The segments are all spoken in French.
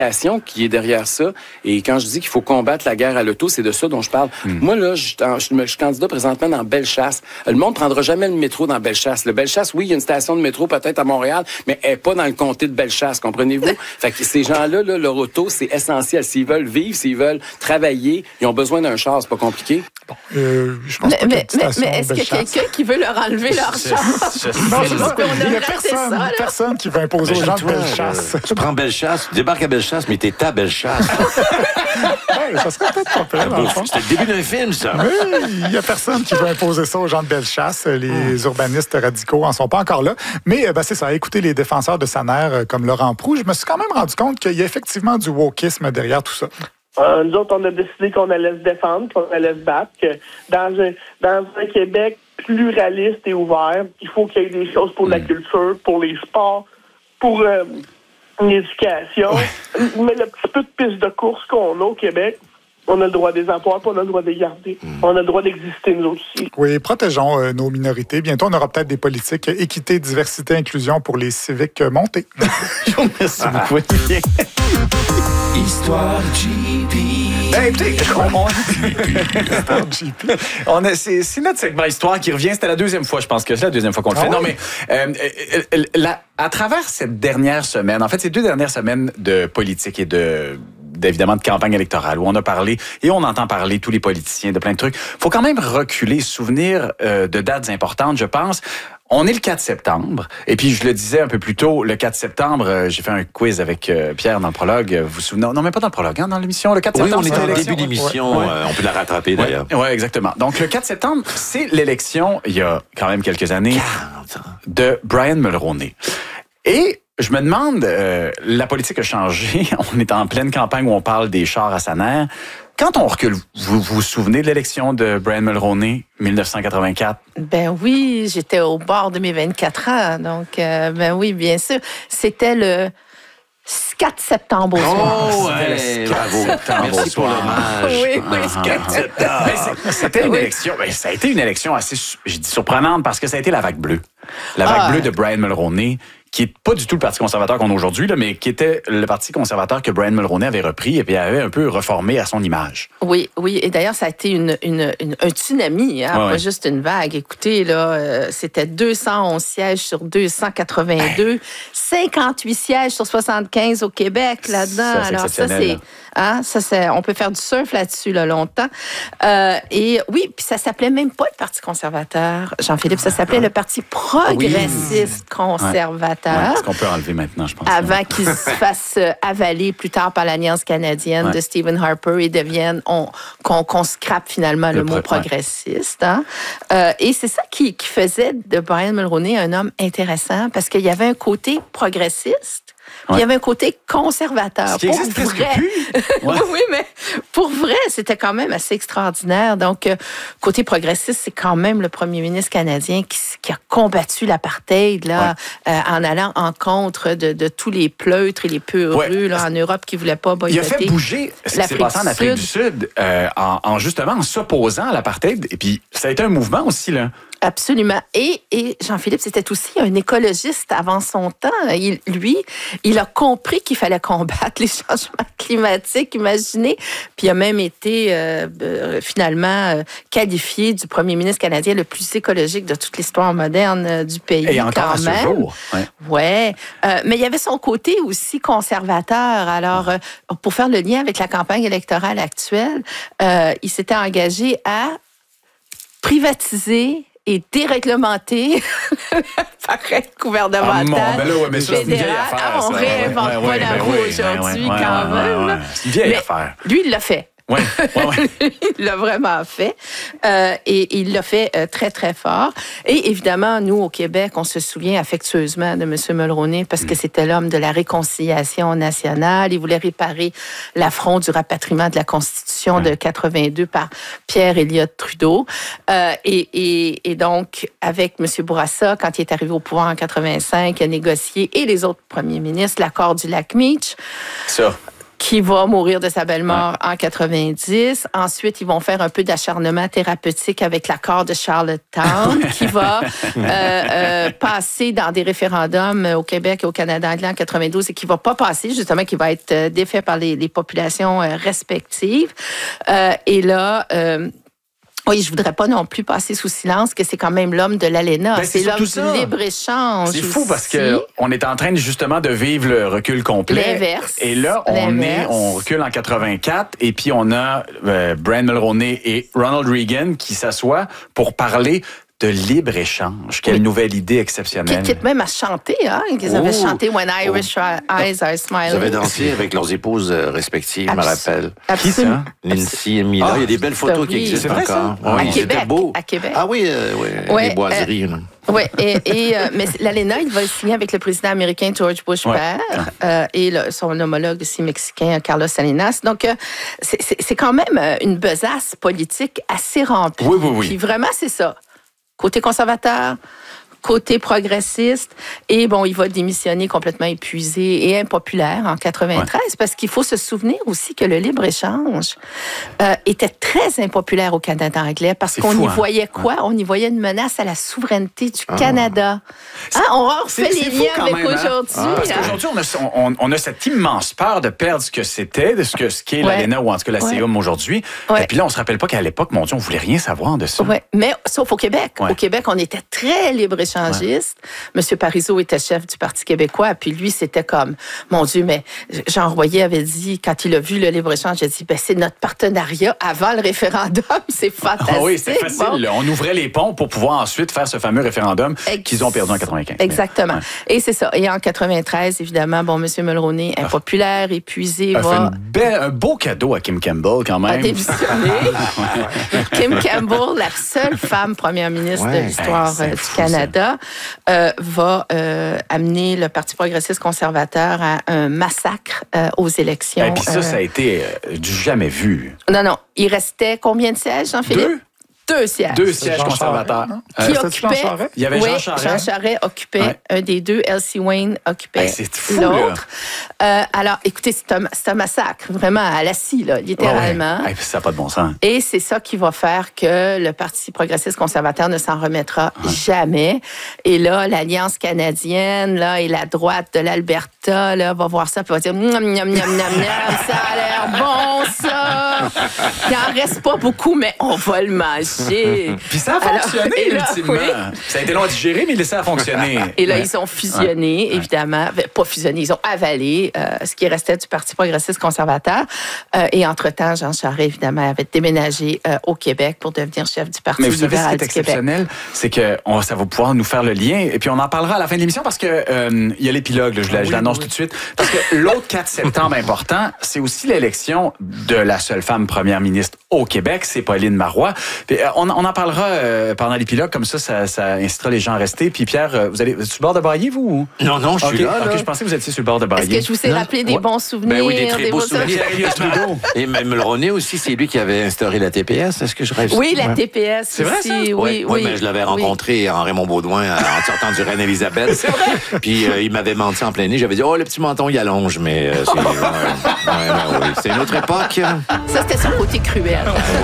qui est derrière ça. Et quand je dis qu'il faut combattre la guerre à l'auto, c'est de ça dont je parle. Moi, là, je suis candidat présentement dans Bellechasse. Le monde prendra jamais le métro dans Bellechasse. Le Bellechasse, oui, il y a une station de métro peut-être à Montréal, mais elle n'est pas dans le comté de Bellechasse, comprenez-vous? Fait que ces gens-là, là, leur auto, c'est essentiel. S'ils veulent vivre, s'ils veulent travailler, ils ont besoin d'un char, c'est pas compliqué. Bon, je pense pas mais est-ce qu'il y a quelqu'un qui veut leur enlever leur char? Non, il n'y a personne qui va imposer aux gens de Bellechasse. Tu prends Bellechasse, tu débarques à Bellechasse, mais t'es à Bellechasse. Ouais, ça serait peut-être pas pire, dans le fond. C'était le début d'un film, ça. Mais il n'y a personne qui veut imposer ça aux gens de Bellechasse. Les urbanistes radicaux en sont pas encore là. Mais c'est ça, écoutez les défenseurs de Saner comme Laurent Proulx, je me suis quand même rendu compte qu'il y a effectivement du wokisme derrière tout ça. Nous autres, on a décidé qu'on allait se défendre, qu'on allait se battre, que dans un Québec pluraliste et ouvert, il faut qu'il y ait des choses pour la culture, pour les sports, pour l'éducation. Mais le petit peu de piste de course qu'on a au Québec, on a le droit des emplois, puis on a le droit de les garder. On a le droit d'exister, nous aussi. Oui, protégeons nos minorités. Bientôt, on aura peut-être des politiques équité, diversité, inclusion pour les civiques montés. Merci beaucoup, Olivier. Histoire JP. Écoutez, c'est notre segment Histoire qui revient. C'était la deuxième fois, je pense que c'est la deuxième fois qu'on le fait. Non, mais à travers cette dernière semaine, en fait, ces 2 dernières semaines de politique et évidemment de campagne électorale où on a parlé et on entend parler tous les politiciens de plein de trucs. Faut quand même reculer, se souvenir de dates importantes, je pense. On est le 4 septembre, et puis je le disais un peu plus tôt, le 4 septembre, j'ai fait un quiz avec Pierre dans le prologue. Vous vous souvenez? Non, mais pas dans le prologue, dans l'émission. Le 4 septembre, Oui, on était au début de d'émission. On peut la rattraper, d'ailleurs. Oui, exactement. Donc, le 4 septembre, c'est l'élection, il y a quand même quelques années, de Brian Mulroney. Et je me demande, la politique a changé. On est en pleine campagne où on parle des chars à Saner. Quand on recule, vous vous souvenez de l'élection de Brian Mulroney, 1984? Ben oui, j'étais au bord de mes 24 ans. Donc, ben oui, bien sûr. C'était le 4 septembre au soir. Oh, ouais, bravo. Merci pour l'hommage. Oui, 4 septembre. C'était une élection, ça a été une élection assez, je dis surprenante, parce que ça a été la vague bleue. La vague bleue de Brian Mulroney, qui est pas du tout le Parti conservateur qu'on a aujourd'hui, là, mais qui était le Parti conservateur que Brian Mulroney avait repris et puis avait un peu reformé à son image. Oui. Et d'ailleurs, ça a été un tsunami, pas juste une vague. Écoutez, là, c'était 211 sièges sur 282, 58 sièges sur 75 au Québec là-dedans. Alors ça, c'est, on peut faire du surf là-dessus là, longtemps. Et oui, puis ça s'appelait même pas le Parti conservateur, Jean-Philippe, ça s'appelait le Parti progressiste conservateur. Ouais, ce qu'on peut enlever maintenant, je pense. Avant qu'il se fasse avaler plus tard par l'Alliance canadienne de Stephen Harper et devienne, qu'on scrape finalement le mot progressiste. Hein? Et c'est ça qui faisait de Brian Mulroney un homme intéressant parce qu'il y avait un côté progressiste. Puis il y avait un côté conservateur. Ce qui existe presque plus. Oui, mais pour vrai, c'était quand même assez extraordinaire. Donc, côté progressiste, c'est quand même le premier ministre canadien qui a combattu l'apartheid là, en allant en contre de tous les pleutres et les peureux là, en Europe qui ne voulaient pas boycotter. Il a fait bouger ce qui s'est passé en Afrique du Sud justement en s'opposant à l'apartheid. Et puis, ça a été un mouvement aussi, là. Absolument. Et Jean-Philippe, c'était aussi un écologiste avant son temps. Il a compris qu'il fallait combattre les changements climatiques, imaginez. Puis il a même été finalement qualifié du premier ministre canadien le plus écologique de toute l'histoire moderne du pays. Et encore quand à ce jour. Ouais. Mais il y avait son côté aussi conservateur. Alors, pour faire le lien avec la campagne électorale actuelle, il s'était engagé à privatiser et déréglementer l'appareil gouvernemental fédéral. On réinvente pas la roue aujourd'hui quand même. C'est une vieille affaire. Lui, il l'a fait. Oui. Il l'a vraiment fait. Et il l'a fait très, très fort. Et évidemment, nous, au Québec, on se souvient affectueusement de M. Mulroney parce que c'était l'homme de la réconciliation nationale. Il voulait réparer l'affront du rapatriement de la Constitution de 82 par Pierre Elliott Trudeau. Et donc, avec M. Bourassa, quand il est arrivé au pouvoir en 85, il a négocié, et les autres premiers ministres, l'accord du Lac Meach. Ça. qui va mourir de sa belle mort en 90. Ensuite, ils vont faire un peu d'acharnement thérapeutique avec l'accord de Charlottetown, qui va passer dans des référendums au Québec et au Canada anglais en 92 et qui va pas passer, justement, qui va être défait par les populations respectives. Et là... oui, je voudrais pas non plus passer sous silence que c'est quand même l'homme de l'ALENA. Ben, c'est l'homme du libre-échange. C'est fou parce qu'on est en train justement de vivre le recul complet. L'inverse. Et là, on recule en 84 et puis on a Brian Mulroney et Ronald Reagan qui s'assoient pour parler de libre-échange. Quelle nouvelle idée exceptionnelle. Qui est même à chanter, hein? Ils avaient chanté When Irish Eyes Are Smiling. Ils avaient dansé avec leurs épouses respectives, je me rappelle. Qui ça? Lindsay et Mila. Il y a des belles photos qui existent encore. Oui, à Québec. À Québec. Ah oui, les boiseries. Oui, mais l'ALENA, il va signer avec le président américain George Bush père et son homologue aussi mexicain Carlos Salinas. Donc, c'est quand même une besace politique assez remplie. Oui. Puis vraiment, c'est ça. Côté conservateur, côté progressiste. Et bon, il va démissionner complètement épuisé et impopulaire en 93 parce qu'il faut se souvenir aussi que le libre-échange était très impopulaire au Canada anglais parce qu'on y voyait quoi? On y voyait une menace à la souveraineté du Canada. On refait les liens avec aujourd'hui. Parce qu'aujourd'hui, on a cette immense peur de perdre ce que c'était, de ce qu'est l'ALENA ou en tout cas la CIUM aujourd'hui. Et puis là, on se rappelle pas qu'à l'époque, mon Dieu, on voulait rien savoir de ça. Mais sauf au Québec. Au Québec, on était très libre-échangiste. Monsieur Parizeau était chef du Parti québécois, puis lui, c'était comme, mon Dieu, mais Jean Royer avait dit, quand il a vu le libre-échange, il a dit, c'est notre partenariat avant le référendum, c'est fantastique. Oui, c'est facile. Bon. On ouvrait les ponts pour pouvoir ensuite faire ce fameux référedum qu'ils ont perdu en 95. Exactement. Et c'est ça. Et en 93, évidemment, Monsieur Mulroney, impopulaire, épuisé, va... fait un beau cadeau à Kim Campbell, quand même. A démissionné. Kim Campbell, la seule femme première ministre de l'histoire du Canada, va amener le Parti progressiste conservateur à un massacre aux élections. Et puis ça a été du jamais vu. Non. Il restait combien de sièges, Jean-Philippe? 2 sièges. 2 sièges conservateurs. Qui occupait... Il y avait Jean Charest. Jean Charest occupait un des 2. Elsie Wayne occupait l'autre. Alors, écoutez, c'est un massacre, vraiment à la scie, là, littéralement. Ça n'a pas de bon sens. Et c'est ça qui va faire que le Parti progressiste conservateur ne s'en remettra jamais. Et là, l'Alliance canadienne là, et la droite de l'Alberta là, va voir ça et va dire ça a l'air bon, ça! Il n'en reste pas beaucoup, mais on va le manger. Puis ça a fonctionné, ultimement. Ça a été long à digérer, mais ça a fonctionné. Et là, ils ont fusionné, évidemment. Pas fusionné, ils ont avalé ce qui restait du Parti progressiste conservateur. Et entre-temps, Jean Charest, évidemment, avait déménagé au Québec pour devenir chef du Parti libéral du Québec. Mais vous savez, ce qui est exceptionnel, c'est que ça va pouvoir nous faire le lien. Et puis, on en parlera à la fin de l'émission parce que il y a l'épilogue, là, je l'annonce tout de suite. Parce que l'autre 4 septembre important, c'est aussi l'élection de la seule femme première ministre au Québec, c'est Pauline Marois. Puis, on en parlera pendant l'épilogue, comme ça incitera les gens à rester. Puis Pierre, vous êtes sur le bord de brailler, vous? Non, je suis là. OK, je pensais que vous étiez sur le bord de brailler. Est-ce que je vous ai rappelé des bons souvenirs? Ben oui, des très beaux souvenirs. Et même Mulroney aussi, c'est lui qui avait instauré la TPS. Est-ce que je rêve? Oui, la TPS. C'est vrai, ça? Oui, mais je l'avais rencontré en Raymond Baudouin en sortant du Reine-Élisabeth. C'est vrai? Puis il m'avait menti en plein nez. J'avais dit, le petit menton, il allonge, mais c'est une autre époque. Ça, c'était son côté cruel.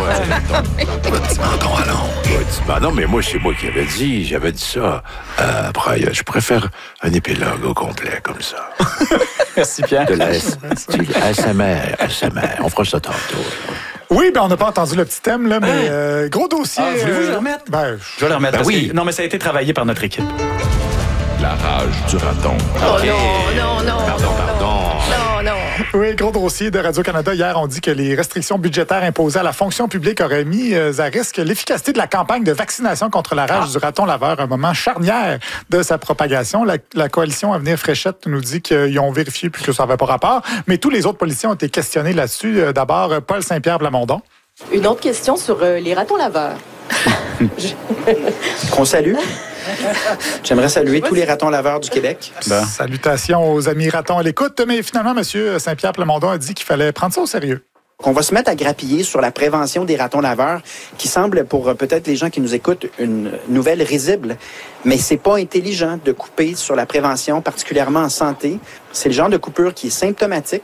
Le petit menton allonge. Non, mais moi, c'est moi qui avais dit. J'avais dit ça. Après, je préfère un épilogue au complet, comme ça. Merci, Pierre. De la ASMR. On fera ça tantôt. Oui, on n'a pas entendu le petit thème, là, mais gros dossier. Voulez-vous que je le remette? Je vais le remettre. Oui. Non, mais ça a été travaillé par notre équipe. La rage du raton. Okay. Non. Pardon. Non. Oui, gros dossier de Radio-Canada. Hier, on dit que les restrictions budgétaires imposées à la fonction publique auraient mis à risque l'efficacité de la campagne de vaccination contre la rage du raton laveur, un moment charnière de sa propagation. La coalition Avenir Fréchette nous dit qu'ils ont vérifié puis que ça n'avait pas rapport, mais tous les autres politiciens ont été questionnés là-dessus. D'abord, Paul Saint-Pierre Plamondon. Une autre question sur les ratons laveurs. Qu'on salue. J'aimerais saluer tous les ratons laveurs du Québec. Salutations aux amis ratons à l'écoute, mais finalement, M. Saint-Pierre Plamondon a dit qu'il fallait prendre ça au sérieux. On va se mettre à grappiller sur la prévention des ratons laveurs, qui semble, pour peut-être les gens qui nous écoutent, une nouvelle risible. Mais c'est pas intelligent de couper sur la prévention, particulièrement en santé. C'est le genre de coupure qui est symptomatique,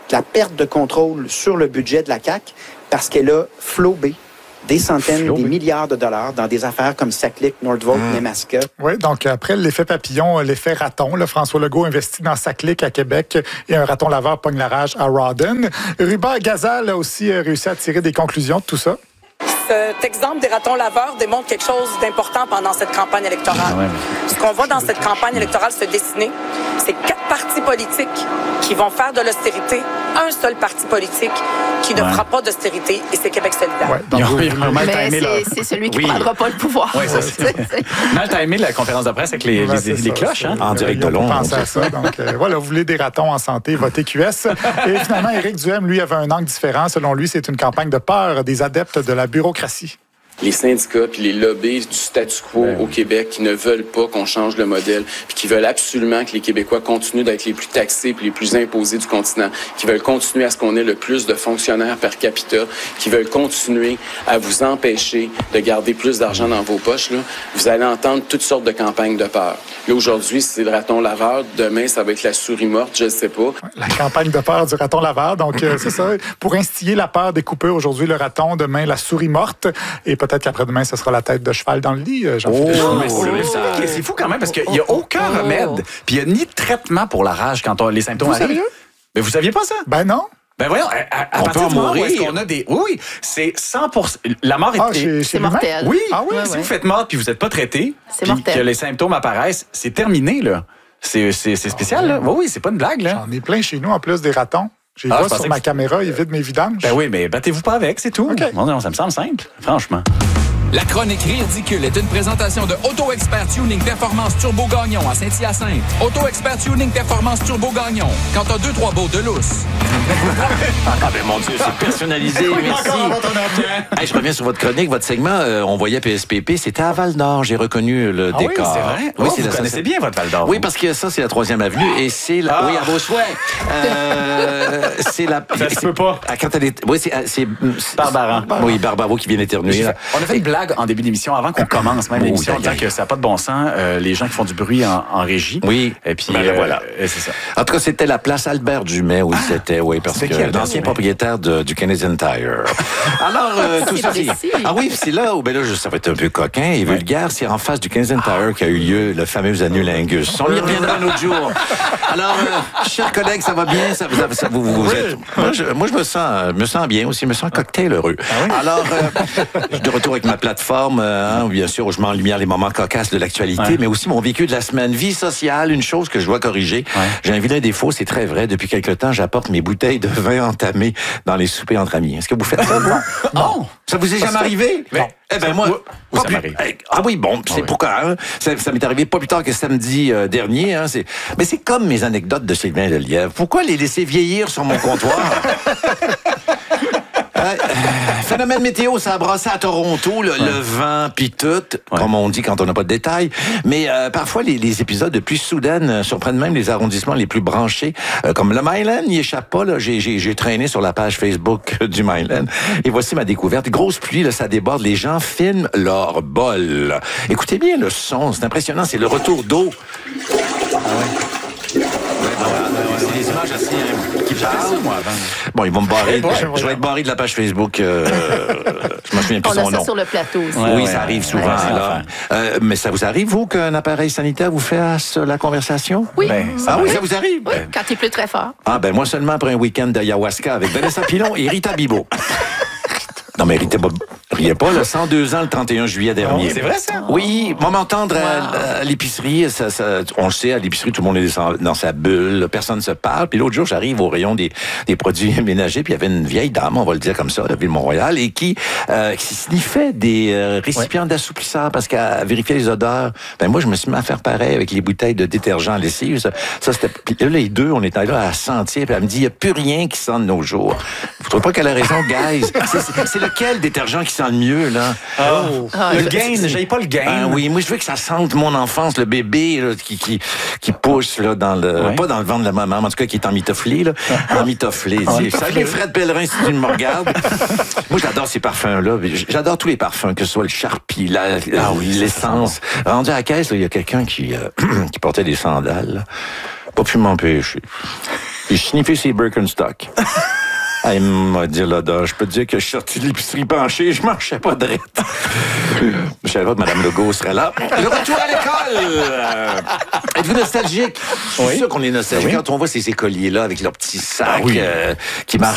la perte de contrôle sur le budget de la CAQ parce qu'elle a flobé des centaines, des milliards de dollars dans des affaires comme Saclic, Nordvolt, Nemaska. Oui, donc après l'effet papillon, l'effet raton, François Legault investit dans Saclic à Québec et un raton laveur pogne la rage à Rawdon. Ruba Gazal a aussi réussi à tirer des conclusions de tout ça. Cet exemple des ratons laveurs démontre quelque chose d'important pendant cette campagne électorale. Ce qu'on voit dans cette campagne électorale se dessiner, c'est 4 partis politiques qui vont faire de l'austérité, un seul parti politique qui ne fera pas d'austérité, et c'est Québec solidaire. Ouais, donc, mais c'est celui qui ne prendra pas le pouvoir. Oui, c'est Mal timé la conférence de presse avec les cloches, hein? En direct de Londres. Pensez à ça. Donc, voilà, vous voulez des ratons en santé, votez QS. Et finalement, Éric Duhem, lui, avait un angle différent. Selon lui, c'est une campagne de peur des adeptes de la bureaucratie. Les syndicats puis les lobbies du statu quo au Québec qui ne veulent pas qu'on change le modèle, puis qui veulent absolument que les Québécois continuent d'être les plus taxés puis les plus imposés du continent, qui veulent continuer à ce qu'on ait le plus de fonctionnaires per capita, qui veulent continuer à vous empêcher de garder plus d'argent dans vos poches, là, vous allez entendre toutes sortes de campagnes de peur. Là, aujourd'hui, c'est le raton laveur. Demain, ça va être la souris morte, je ne sais pas. La campagne de peur du raton laveur. Donc, c'est ça. Pour instiller la peur des coupeurs, aujourd'hui, le raton, demain, la souris morte. Et peut-être qu'après-demain, ce sera la tête de cheval dans le lit, Jean-Philippe. C'est fou quand même, parce qu'il n'y a aucun remède. Puis il n'y a ni de traitement pour la rage quand les symptômes arrivent. Sérieux? Mais vous saviez pas ça? Ben non. Ben voyons, à partir du moment où est-ce qu'on a des... Oui, c'est 100%. La mort est... c'est mortel. Oui, si vous faites mort puis vous n'êtes pas traité, puis que les symptômes apparaissent, c'est terminé, là. C'est spécial, là. Oui, c'est pas une blague, là. J'en ai plein chez nous, en plus des ratons. J'ai vois sur ma caméra, ils vident mes vidanges. Ben oui, mais battez-vous pas avec, c'est tout. Okay. Non, ça me semble simple, franchement. La chronique Ridicule est une présentation de Auto Expert Tuning Performance Turbo Gagnon à Saint-Hyacinthe. Auto Expert Tuning Performance Turbo Gagnon. Quand t'as 2-3 beaux de lousse. Ah ben mon Dieu, c'est personnalisé, merci. Hey, je reviens sur votre chronique, votre segment. On voyait PSPP, c'était à Val-d'Or. J'ai reconnu le décor. Oui, c'est vrai. Oui, vous connaissez bien votre Val-d'Or. Oui, parce que ça, c'est la 3e avenue et c'est la... Oui, à vos souhaits. C'est la... Ça se peut pas. Quand elle est... Oui, c'est... Barbara. Oui, Barbara qui vient d'éternuer. On a fait une blague en début d'émission, avant qu'on commence même l'émission, en disant que ça n'a pas de bon sens, les gens qui font du bruit en régie. Oui. Et puis, voilà. C'est ça. En tout cas, c'était la place Albert Dumais où c'était, parce que l'ancien propriétaire du Canadian Tire. Alors, tout ça, ah oui, c'est là où, ça va être un peu coquin et vulgaire, c'est en face du Canadian Tire qu'a eu lieu le fameux annulingus. On y reviendra un autre jour. Alors, chers collègues, ça va bien? Vous êtes... Moi, je me sens bien aussi, je me sens cocktail heureux. Alors, je suis de retour avec ma plateforme, bien sûr, où je mets en lumière les moments cocasses de l'actualité, mais aussi mon vécu de la semaine. Vie sociale, une chose que je dois corriger. J'ai un vilain défaut, c'est très vrai. Depuis quelque temps, j'apporte mes bouteilles de vin entamées dans les soupers entre amis. Est-ce que vous faites ça, moi? Non. Ça vous est jamais arrivé? Non. Eh ben moi, ça m'arrive. Ah oui, bon, c'est pourquoi. Hein? Ça m'est arrivé pas plus tard que samedi dernier. Hein? Mais c'est comme mes anecdotes de Sylvain Lelièvre. Pourquoi les laisser vieillir sur mon comptoir? Phénomène météo, ça a brassé à Toronto, le vent, puis tout, comme on dit quand on n'a pas de détails. Mais parfois, les épisodes de pluie soudaine surprennent même les arrondissements les plus branchés. Comme le Myland n'y échappe pas. Là. J'ai traîné sur la page Facebook du Myland. Et voici ma découverte. Grosse pluie, là, ça déborde. Les gens filment leur bol. Écoutez bien le son, c'est impressionnant. C'est le retour d'eau. C'est des images assez... Bon, ils vont me barrer. Je vais être barré de la page Facebook. Je me souviens plus son nom. On a ça sur le plateau aussi. Oui, ça arrive souvent. Mais ça vous arrive, vous, qu'un appareil sanitaire vous fasse la conversation? Oui. Ça vous arrive? Oui, quand il pleut très fort. Moi seulement après un week-end d'ayahuasca avec Vanessa Pilon et Rita Bibo. Non, mais riez pas, là, 102 ans le 31 juillet dernier. C'est vrai, ça? Oui, m'entendre à l'épicerie, on le sait, à l'épicerie, tout le monde est dans sa bulle, personne ne se parle. Puis l'autre jour, j'arrive au rayon des produits ménagers, puis il y avait une vieille dame, on va le dire comme ça, de Ville-Mont-Royal, et qui sniffait des récipients d'assouplisseurs parce qu'elle vérifiait les odeurs. Moi, je me suis mis à faire pareil avec les bouteilles de détergent à lessive. Ça c'était... Puis là, les deux, on était là à sentir, puis elle me dit, il n'y a plus rien qui sent de nos jours. Vous trouvez pas qu'elle a raison, guys? C'est lequel détergent qui sent le mieux, là? Le Gain, j'aille pas le Gain. Oui, moi, je veux que ça sente mon enfance, le bébé là, qui pousse là, dans le... Pas dans le ventre de la maman, mais en tout cas, qui est emmitofflé, là. Emmitofflé. Salut, Fred Pellerin, si tu me regardes. Moi, j'adore ces parfums-là. J'adore tous les parfums, que ce soit le Sharpie, l'essence. Rendu à la caisse, il y a quelqu'un qui portait des sandales. Là. Pas pu m'empêcher. J'ai sniffé ses Birkenstock. Il m'a dit là, je peux te dire que je suis sorti de l'épicerie penché, je marchais pas droit. Je savais pas que Mme Legault serait là. Le retour à l'école! Êtes-vous nostalgique? Je suis sûr qu'on est nostalgique quand on voit ces écoliers-là avec leurs petits sacs qui marchent